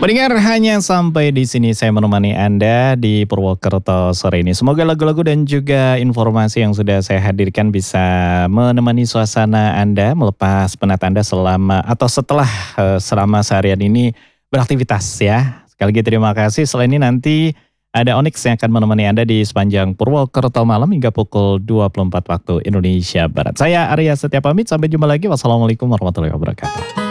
Pendengar, hanya sampai di sini saya menemani Anda di Purwokerto sore ini. Semoga lagu-lagu dan juga informasi yang sudah saya hadirkan bisa menemani suasana Anda melepas penat Anda selama seharian ini beraktivitas ya. Sekali lagi terima kasih. Selain ini nanti ada Onyx yang akan menemani Anda di sepanjang Purwokerto malam hingga pukul 24 waktu Indonesia Barat. Saya Arya Setia pamit, sampai jumpa lagi. Wassalamualaikum warahmatullahi wabarakatuh.